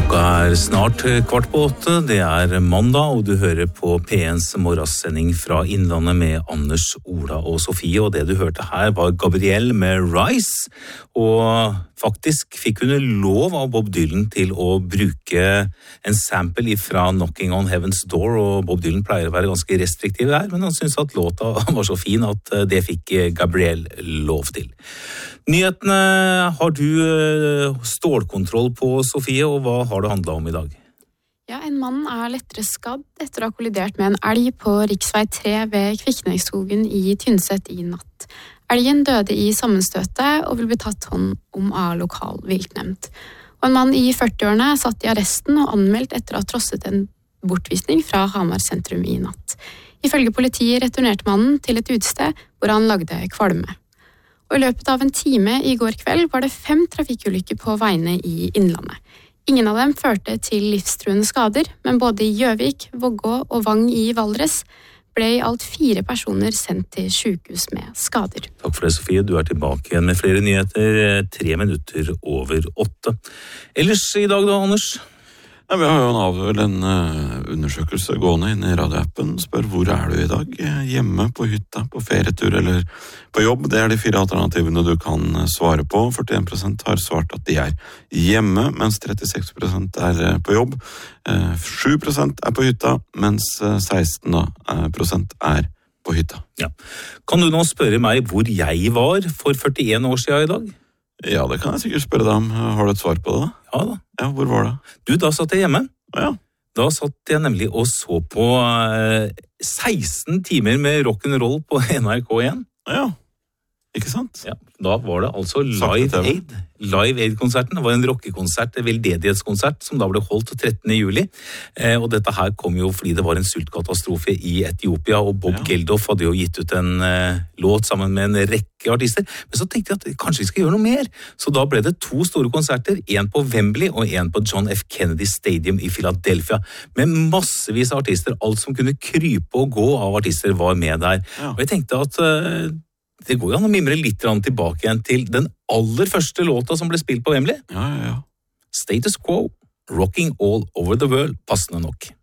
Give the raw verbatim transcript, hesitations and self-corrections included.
Klokka er snart kvart på åtte, det er mandag, og du hører på P ens morgensending fra Innlandet med Anders, Ola og Sofie, og det du hørte her var Gabrielle med Rise, og faktisk fikk hun lov av Bob Dylan til å bruke en sample fra Knocking on Heaven's Door, og Bob Dylan pleier å være ganske restriktiv der, men han synes at låta var så fin at det fikk Gabrielle lov til. Nyhetene har du stålkontroll på, Sofie, og hva har det handlet om i dag? Ja, en mann er lettere skadd etter å ha kollidert med en elg på riksvei tre ved Kviknesskogen i Tynset i natt. Elgen døde i sammenstøtet og vil bli tatt hånd om av lokal viltnemnd. Og en mann i førtiårene satt i arresten og anmeldt etter å ha trosset en bortvisning fra Hamar sentrum i natt. Ifølge politiet returnerte mannen til et utested hvor han lagde kvalme. Og i løpet av en time i går kveld var det fem trafikkulykker på veiene i Innlandet. Ingen av dem førte til livstruende skader, men både i Gjøvik, Vågå og Vang i Valdres ble i alt fire personer sendt til sykehus med skader. Takk for det, Sofie. Du er tilbake igjen med flere nyheter, tre minutter over åtte. Ellers i dag da, Anders? Ja, vi har jo en, av, en undersøkelse gående inn i radioappen. Spør hvor er du i dag? Hjemme, på hytta, på ferietur eller på jobb? Det er de fire alternativene du kan svare på. førtien prosent har svart at de er hjemme, mens trettiseks prosent er på jobb. sju prosent er på hytta, mens seksten prosent er på hytta. Ja. Kan du nå spørre meg hvor jeg var for førtien år siden i dag? Ja, det kan jeg sikkert spørre deg om. Har du et svar på det? Ja da. Ja, hvor var det? Du, da satt jeg hjemme. Ja. Da satt jeg nemlig og så på eh, seksten timer med rock'n'roll på N R K igjen. Ja, ikke sant? Ja, da var det altså Live Aid. Live Aid-konserten. Det var en rockekonsert, en veldedighetskonsert, som da ble holdt trettende juli. Eh, og dette her kom jo fordi det var en sultkatastrofe i Etiopia, og Bob ja. Geldof hadde jo gitt ut en eh, låt sammen med en rekke artister. Men så tenkte jeg at kanskje vi skal gjøre noe mer. Så da ble det to store konserter, en på Wembley og en på John F. Kennedy Stadium i Philadelphia, med massevis av artister. Alt som kunne krype og gå av artister var med der. Ja. Og jeg tenkte at eh, det går jo an å mimre litt tilbake igjen til den aller første låta som ble spilt på Wembley. Ja, ja, ja. Status Quo, Rocking All Over the World, passende nok.